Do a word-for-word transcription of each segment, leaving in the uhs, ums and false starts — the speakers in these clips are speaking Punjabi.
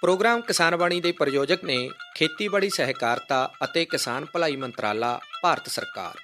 ਪ੍ਰੋਗਰਾਮ ਕਿਸਾਨ ਬਾਣੀ ਦੇ ਪ੍ਰਯੋਜਕ ਨੇ ਖੇਤੀਬਾੜੀ ਸਹਿਕਾਰਤਾ ਅਤੇ ਕਿਸਾਨ ਭਲਾਈ ਮੰਤਰਾਲਾ, ਭਾਰਤ ਸਰਕਾਰ।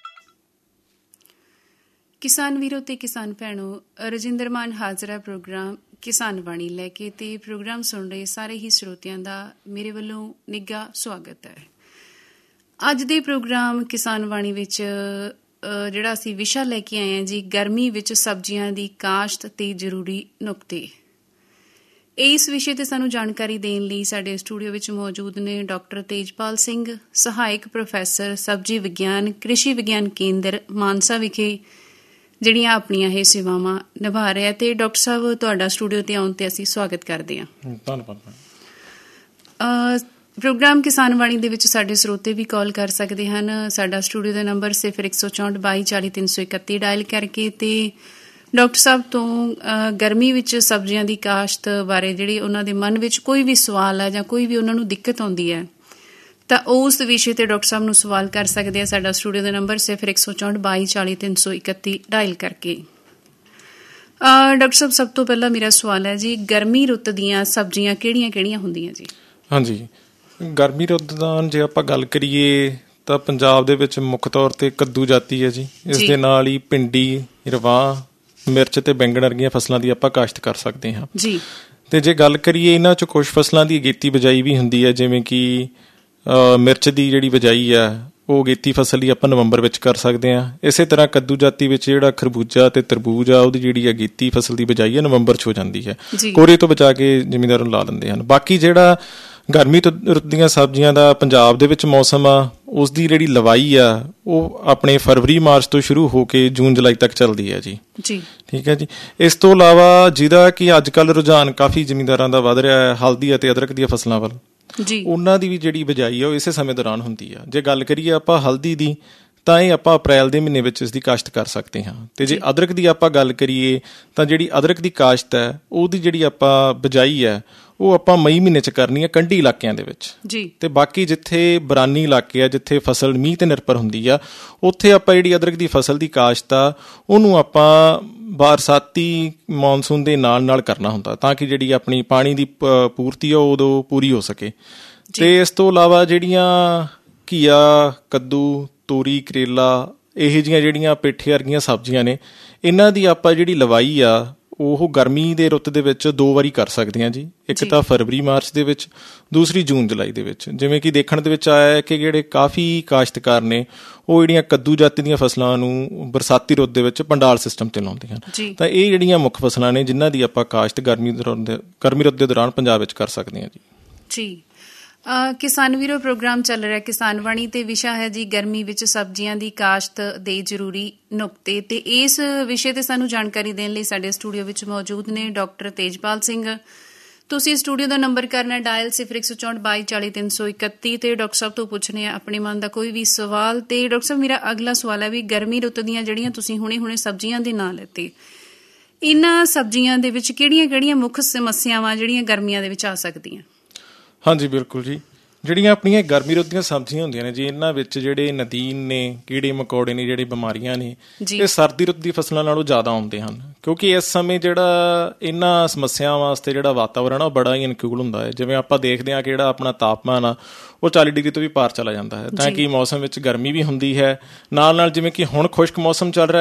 ਕਿਸਾਨ ਵੀਰੋ ਤੇ ਕਿਸਾਨ ਭੈਣੋ, ਰਜਿੰਦਰ ਮਾਨ ਹਾਜ਼ਰ ਹੈ ਪ੍ਰੋਗਰਾਮ ਕਿਸਾਨ ਬਾਣੀ ਲੈ ਕੇ, ਤੇ ਪ੍ਰੋਗਰਾਮ ਸੁਣ ਰਹੇ ਸਾਰੇ ਹੀ ਸਰੋਤਿਆਂ ਦਾ ਮੇਰੇ ਵੱਲੋਂ ਨਿੱਘਾ ਸਵਾਗਤ ਹੈ। ਅੱਜ ਦੇ ਪ੍ਰੋਗਰਾਮ ਕਿਸਾਨ ਬਾਣੀ ਵਿੱਚ ਜਿਹੜਾ ਅਸੀਂ ਵਿਸ਼ਾ ਲੈ ਕੇ ਆਏ ਹਾਂ ਜੀ, ਗਰਮੀ ਵਿੱਚ ਸਬਜ਼ੀਆਂ ਦੀ ਕਾਸ਼ਤ ਤੇ ਜ਼ਰੂਰੀ ਨੁਕਤੇ। ਇਸ ਵਿਸ਼ੇ ਤੇ ਸਾਨੂੰ ਜਾਣਕਾਰੀ ਦੇਣ ਲਈ ਸਾਡੇ ਸਟੂਡੀਓ ਵਿੱਚ ਮੌਜੂਦ ਨੇ ਡਾਕਟਰ ਤੇਜਪਾਲ ਸਿੰਘ, ਸਹਾਇਕ ਪ੍ਰੋਫੈਸਰ ਸਬਜ਼ੀ ਵਿਗਿਆਨ, ਕ੍ਰਿਸ਼ੀ ਵਿਗਿਆਨ ਕੇਂਦਰ ਮਾਨਸਾ ਵਿਖੇ ਜਿਹੜੀਆਂ ਆਪਣੀਆਂ ਇਹ ਸੇਵਾਵਾਂ ਨਿਭਾ ਰਿਹਾ। ਤੇ ਡਾਕਟਰ ਸਾਹਿਬ, ਤੁਹਾਡਾ ਸਟੂਡੀਓ ਤੇ ਆਉਣ ਤੇ ਅਸੀਂ ਸਵਾਗਤ ਕਰਦੇ ਹਾਂ। ਧੰਨਵਾਦ। ਪ੍ਰੋਗਰਾਮ ਕਿਸਾਨ ਬਾਣੀ ਦੇ ਵਿੱਚ ਸਾਡੇ ਸਰੋਤੇ ਵੀ ਕਾਲ ਕਰ ਸਕਦੇ ਹਨ। ਸਾਡਾ ਸਟੂਡੀਓ ਦਾ ਨੰਬਰ ਸਿਫਰ ਇੱਕ ਸੌ ਚੌਂਹਠ ਬਾਈ ਚਾਲੀ ਤਿੰਨ ਸੌ ਇਕੱਤੀ ਡਾਇਲ ਕਰਕੇ। ਤੇ ਡਾਕਟਰ ਸਾਹਿਬ ਤੋਂ ਗਰਮੀ ਵਿੱਚ ਸਬਜ਼ੀਆਂ ਦੀ ਕਾਸ਼ਤ ਬਾਰੇ ਜਿਹੜੀ ਉਹਨਾਂ ਦੇ ਮਨ ਵਿੱਚ ਕੋਈ ਵੀ ਸਵਾਲ ਹੈ ਜਾਂ ਕੋਈ ਵੀ ਉਹਨਾਂ ਨੂੰ ਦਿੱਕਤ ਆਉਂਦੀ ਹੈ ਤਾਂ ਉਸ ਵਿਸ਼ੇ ਤੇ ਡਾਕਟਰ ਸਾਹਿਬ ਨੂੰ ਸਵਾਲ ਕਰ ਸਕਦੇ ਆ। ਸਾਡਾ ਸਟੂਡੀਓ ਦਾ ਨੰਬਰ ਸਿਫਰ ਇੱਕ ਸੌ ਚੌਂਹਠ ਬਾਈ ਚਾਲੀ ਤਿੰਨ ਸੌ ਇਕੱਤੀ ਡਾਇਲ ਕਰਕੇ। ਡਾਕਟਰ ਸਾਹਿਬ, ਸਭ ਤੋਂ ਪਹਿਲਾਂ ਮੇਰਾ ਸਵਾਲ ਹੈ ਜੀ, ਗਰਮੀ ਰੁੱਤ ਦੀਆਂ ਸਬਜ਼ੀਆਂ ਕਿਹੜੀਆਂ ਕਿਹੜੀਆਂ ਹੁੰਦੀਆਂ ਜੀ? ਹਾਂਜੀ, ਗਰਮੀ ਰੁੱਤ ਦਾ ਜੇ ਆਪਾਂ ਗੱਲ ਕਰੀਏ ਤਾਂ ਪੰਜਾਬ ਦੇ ਵਿੱਚ ਮੁੱਖ ਤੌਰ ਤੇ ਕੱਦੂ ਜਾਤੀ ਹੈ ਜੀ। ਇਸ ਦੇ ਨਾਲ ਹੀ ਭਿੰਡੀ, ਰਵਾਹ, ਮਿਰਚ ਤੇ ਬੈਂਗਣ ਵਰਗੀਆਂ ਫਸਲਾਂ ਦੀ ਆਪਾਂ ਕਾਸ਼ਤ ਕਰ ਸਕਦੇ ਹਾਂ ਜੀ। ਤੇ ਜੇ ਗੱਲ ਕਰੀਏ ਇਹਨਾਂ 'ਚ ਕੁਛ ਫਸਲਾਂ ਦੀ ਅਗੇਤੀ ਬਿਜਾਈ ਵੀ ਹੁੰਦੀ ਹੈ, ਜਿਵੇਂ ਕਿ ਮਿਰਚ ਦੀ ਜਿਹੜੀ ਬਿਜਾਈ ਆ ਉਹ ਅਗੇਤੀ ਫਸਲ ਲਈ ਆਪਾਂ ਨਵੰਬਰ ਵਿੱਚ ਕਰ ਸਕਦੇ ਹਾਂ। ਇਸੇ ਤਰ੍ਹਾਂ ਕੱਦੂ ਜਾਤੀ ਵਿੱਚ ਜਿਹੜਾ ਖਰਬੂਜਾ ਤੇ ਤਰਬੂਜ ਆ ਉਹਦੀ ਜਿਹੜੀ ਅਗੇਤੀ ਫਸਲ ਦੀ ਬਿਜਾਈ ਹੈ ਨਵੰਬਰ 'ਚ ਹੋ ਜਾਂਦੀ ਹੈ। ਕੋਰੇ ਤੋਂ ਬਚਾ ਕੇ ਜ਼ਿਮੀਂਦਾਰ ਨੂੰ ਲਾ ਦਿੰਦੇ ਹਨ। ਬਾਕੀ ਜਿਹੜਾ ਗਰਮੀ ਰੁੱਤ ਦੀਆਂ ਸਬਜ਼ੀਆਂ ਦਾ ਪੰਜਾਬ ਦੇ ਵਿੱਚ ਮੌਸਮ ਆ, ਉਸਦੀ ਜਿਹੜੀ ਲਵਾਈ ਆ ਉਹ ਆਪਣੇ ਫਰਵਰੀ ਮਾਰਚ ਤੋਂ ਸ਼ੁਰੂ ਹੋ ਕੇ ਜੂਨ ਜੁਲਾਈ ਤੱਕ ਚੱਲਦੀ ਹੈ ਜੀ। ਜੀ ਠੀਕ ਹੈ ਜੀ। ਇਸ ਤੋਂ ਇਲਾਵਾ ਜਿਹਦਾ ਕਿ ਅੱਜ ਕੱਲ੍ਹ ਰੁਝਾਨ ਕਾਫੀ ਜ਼ਿਮੀਂਦਾਰਾਂ ਦਾ ਵੱਧ ਰਿਹਾ ਹੈ, ਹਲਦੀ ਅਤੇ ਅਦਰਕ ਦੀਆਂ ਫਸਲਾਂ ਵੱਲ, ਜੀ ਉਹਨਾਂ ਦੀ ਵੀ ਜਿਹੜੀ ਬਿਜਾਈ ਆ ਉਹ ਇਸੇ ਸਮੇਂ ਦੌਰਾਨ ਹੁੰਦੀ ਆ। ਜੇ ਗੱਲ ਕਰੀਏ ਆਪਾਂ ਹਲਦੀ ਦੀ ਤਾਂ ਇਹ ਆਪਾਂ ਅਪ੍ਰੈਲ ਦੇ ਮਹੀਨੇ ਵਿੱਚ ਇਸ ਦੀ ਕਾਸ਼ਤ ਕਰ ਸਕਦੇ ਹਾਂ। ਤੇ ਜੇ ਅਦਰਕ ਦੀ ਆਪਾਂ ਗੱਲ ਕਰੀਏ ਤਾਂ ਜਿਹੜੀ ਅਦਰਕ ਦੀ ਕਾਸ਼ਤ ਹੈ ਉਹਦੀ ਜਿਹੜੀ ਆਪਾਂ ਬਿਜਾਈ ਹੈ ਉਹ ਆਪਾਂ ਮਈ ਮਹੀਨੇ 'ਚ ਕਰਨੀ ਹੈ ਕੰਢੀ ਇਲਾਕਿਆਂ ਦੇ ਵਿੱਚ ਜੀ। ਤੇ ਬਾਕੀ ਜਿੱਥੇ ਬਰਾਨੀ ਇਲਾਕੇ ਆ, ਜਿੱਥੇ ਫਸਲ ਮੀਂਹ ਤੇ ਨਿਰਭਰ ਹੁੰਦੀ ਆ, ਉੱਥੇ ਆਪਾਂ ਜਿਹੜੀ ਅਦਰਕ ਦੀ ਫਸਲ ਦੀ ਕਾਸ਼ਤ ਆ ਉਹਨੂੰ ਆਪਾਂ ਬਰਸਾਤੀ ਮੌਨਸੂਨ ਦੇ ਨਾਲ ਨਾਲ ਕਰਨਾ ਹੁੰਦਾ ਤਾਂ ਕਿ ਜਿਹੜੀ ਆਪਣੀ ਪਾਣੀ ਦੀ ਪੂਰਤੀ ਆ ਉਦੋਂ ਪੂਰੀ ਹੋ ਸਕੇ। ਤੇ ਇਸ ਤੋਂ ਇਲਾਵਾ ਜਿਹੜੀਆਂ ਘੀਆ, ਕੱਦੂ, ਤੋਰੀ, ਕਰੇਲਾ, ਇਹੋ ਜਿਹੀਆਂ ਜਿਹੜੀਆਂ ਪੇਠੇ ਵਰਗੀਆਂ ਸਬਜ਼ੀਆਂ ਨੇ, ਇਹਨਾਂ ਦੀ ਆਪਾਂ ਜਿਹੜੀ ਲਵਾਈ ਆ ਉਹ ਗਰਮੀ ਦੇ ਰੁੱਤ ਦੇ ਵਿੱਚ ਦੋ ਵਾਰੀ ਕਰ ਸਕਦੇ ਹਾਂ ਜੀ। ਇੱਕ ਤਾਂ ਫਰਵਰੀ ਮਾਰਚ ਦੇ ਵਿੱਚ, ਦੂਸਰੀ ਜੂਨ ਜੁਲਾਈ ਦੇ ਵਿੱਚ। ਜਿਵੇਂ ਕਿ ਦੇਖਣ ਦੇ ਵਿੱਚ ਆਇਆ ਹੈ ਕਿ ਜਿਹੜੇ ਕਾਫੀ ਕਾਸ਼ਤਕਾਰ ਨੇ ਉਹ ਜਿਹੜੀਆਂ ਕੱਦੂ ਜਾਤੀ ਦੀਆਂ ਫਸਲਾਂ ਨੂੰ ਬਰਸਾਤੀ ਰੁੱਤ ਦੇ ਵਿੱਚ ਪੰਡਾਲ ਸਿਸਟਮ ਤੇ ਲਾਉਂਦੇ ਹਨ। ਤਾਂ ਇਹ ਜਿਹੜੀਆਂ ਮੁੱਖ ਫਸਲਾਂ ਨੇ ਜਿਨ੍ਹਾਂ ਦੀ ਆਪਾਂ ਕਾਸ਼ਤ ਗਰਮੀ ਗਰਮੀ ਰੁੱਤ ਦੇ ਦੌਰਾਨ ਪੰਜਾਬ ਵਿੱਚ ਕਰ ਸਕਦੇ ਹਾਂ ਜੀ। ਜੀ ਕਿਸਾਨ ਵੀਰੋ, ਪ੍ਰੋਗਰਾਮ ਚੱਲ ਰਿਹਾ ਕਿਸਾਨ ਬਾਣੀ ਤੇ ਵਿਸ਼ਾ ਹੈ ਜੀ ਗਰਮੀ ਵਿੱਚ ਸਬਜ਼ੀਆਂ ਦੀ ਕਾਸ਼ਤ ਦੇ ਜ਼ਰੂਰੀ ਨੁਕਤੇ। ਤੇ ਇਸ ਵਿਸ਼ੇ ਤੇ ਸਾਨੂੰ ਜਾਣਕਾਰੀ ਦੇਣ ਲਈ ਸਾਡੇ ਸਟੂਡੀਓ ਵਿੱਚ ਮੌਜੂਦ ਨੇ ਡਾਕਟਰ ਤੇਜਪਾਲ ਸਿੰਘ। ਤੁਸੀਂ ਸਟੂਡੀਓ ਦਾ ਨੰਬਰ ਕਰਨਾ ਡਾਇਲ ਸਿਫਰ ਇੱਕ ਸੌ ਚੌਂਹਠ ਬਾਈ ਚਾਲੀ ਤਿੰਨ ਸੌ ਇਕੱਤੀ ਤੇ ਡਾਕਟਰ ਸਾਹਿਬ ਤੋਂ ਪੁੱਛਣੇ ਆ ਆਪਣੇ ਮਨ ਦਾ ਕੋਈ ਵੀ ਸਵਾਲ। ਤੇ ਡਾਕਟਰ ਸਾਹਿਬ, ਮੇਰਾ ਅਗਲਾ ਸਵਾਲ ਹੈ ਵੀ ਗਰਮੀ ਰੁੱਤ ਦੀਆਂ ਜਿਹੜੀਆਂ ਤੁਸੀਂ ਹੁਣੇ ਹੁਣੇ ਸਬਜ਼ੀਆਂ ਦੇ ਨਾਂ ਲੈਤੇ, ਇਹਨਾਂ ਸਬਜ਼ੀਆਂ ਦੇ ਵਿੱਚ ਕਿਹੜੀਆਂ ਕਿਹੜੀਆਂ ਮੁੱਖ ਸਮੱਸਿਆਵਾਂ ਜਿਹੜੀਆਂ ਗਰਮੀਆਂ ਦੇ ਵਿੱਚ ਆ ਸਕਦੀਆਂ? ਹਾਂਜੀ ਬਿਲਕੁਲ ਜੀ। ਜਿਹੜੀਆਂ ਆਪਣੀਆਂ ਗਰਮੀ ਰੁੱਤ ਦੀਆਂ ਸਬਜ਼ੀਆਂ ਹੁੰਦੀਆਂ ਨੇ ਜੀ, ਇਹਨਾਂ ਵਿੱਚ ਜਿਹੜੇ ਨਦੀਨ ਨੇ, ਕੀੜੇ ਮਕੌੜੇ ਨੇ, ਜਿਹੜੇ ਬਿਮਾਰੀਆਂ ਨੇ, ਇਹ ਸਰਦੀ ਰੁੱਤ ਦੀ ਫਸਲਾਂ ਨਾਲੋਂ ਜ਼ਿਆਦਾ ਆਉਂਦੇ ਹਨ ਕਿਉਂਕਿ ਇਸ ਸਮੇਂ ਜਿਹੜਾ ਇਹਨਾਂ ਸਮੱਸਿਆਵਾਂ ਵਾਸਤੇ ਜਿਹੜਾ ਵਾਤਾਵਰਨ ਆ ਉਹ ਬੜਾ ਹੀ ਅਨੁਕੂਲ ਹੁੰਦਾ ਹੈ। ਜਿਵੇਂ ਆਪਾਂ ਦੇਖਦੇ ਹਾਂ ਕਿ ਜਿਹੜਾ ਆਪਣਾ ਤਾਪਮਾਨ ਆ ਉਹ ਚਾਲੀ ਡਿਗਰੀ ਤੋਂ ਵੀ ਪਾਰ ਚਲਾ ਜਾਂਦਾ ਹੈ, ਤਾਂ ਕਿ ਮੌਸਮ ਵਿੱਚ ਗਰਮੀ ਵੀ ਹੁੰਦੀ ਹੈ। ਨਾਲ ਨਾਲ ਜਿਵੇਂ ਕਿ ਹੁਣ ਖੁਸ਼ਕ ਮੌਸਮ ਚੱਲ ਰਿਹਾ